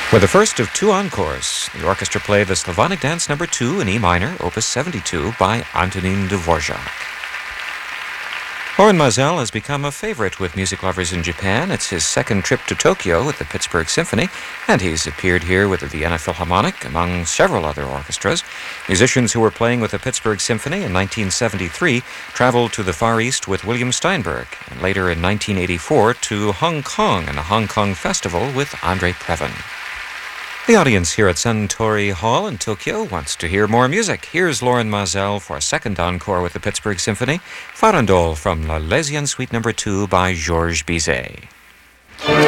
For the first of two encores, the orchestra played the Slavonic Dance No. 2 in E minor, Opus 72, by Antonin Dvorak. Lorin Maazel has become a favorite with music lovers in Japan. It's his second trip to Tokyo with the Pittsburgh Symphony, and he's appeared here with the Vienna Philharmonic, among several other orchestras. Musicians who were playing with the Pittsburgh Symphony in 1973 traveled to the Far East with William Steinberg, and later in 1984 to Hong Kong and a Hong Kong festival with Andre Previn. The audience here at Suntory Hall in Tokyo wants to hear more music. Here's Lorin Maazel for a second encore with the Pittsburgh Symphony, Farandole from La Lesienne Suite No. 2 by Georges Bizet.